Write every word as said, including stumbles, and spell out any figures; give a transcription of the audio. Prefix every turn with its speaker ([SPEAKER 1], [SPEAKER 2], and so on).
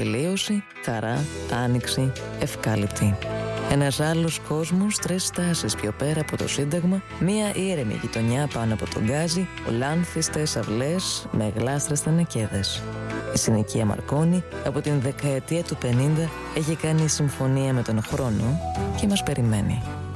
[SPEAKER 1] συμφιλίωση, χαρά, άνοιξη, ευκάλυπτη. Ένας άλλος κόσμος, τρεις στάσεις πιο πέρα από το Σύνταγμα, μία ήρεμη γειτονιά πάνω από τον Γκάζι, ολάνθιστες αυλές με γλάστρες τανεκέδες. Η συνοικία Μαρκόνη από την δεκαετία του πενήντα έχει κάνει συμφωνία με τον χρόνο και μας περιμένει.